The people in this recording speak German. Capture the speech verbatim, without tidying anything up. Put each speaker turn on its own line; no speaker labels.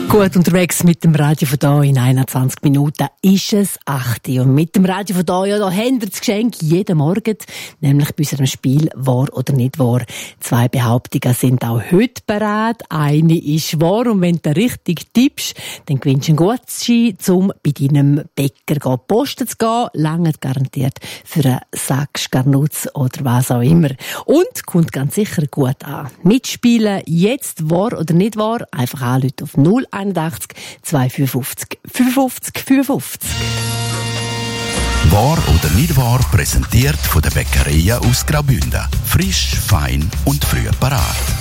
Gut unterwegs mit dem Radio von da in einundzwanzig Minuten ist es acht Uhr. Und mit dem Radio von da, ja, da haben wir das Geschenk jeden Morgen, nämlich bei unserem Spiel «Wahr oder nicht wahr». Zwei Behauptungen sind auch heute bereit. Eine ist wahr und wenn du richtig tippst, dann gewinnst du einen Gutschein, um bei deinem Bäcker posten zu gehen. Langt garantiert für einen Sack Skarnutz oder was auch immer. Und kommt ganz sicher gut an. Mitspielen jetzt «Wahr oder nicht wahr?» einfach anrufen auf null einundachtzig zweihundertfünfundfünfzig fünfundfünfzig fünfundfünfzig.
Wahr oder nicht wahr präsentiert von der Bäckereien aus Graubünden. Frisch, fein und früh parat.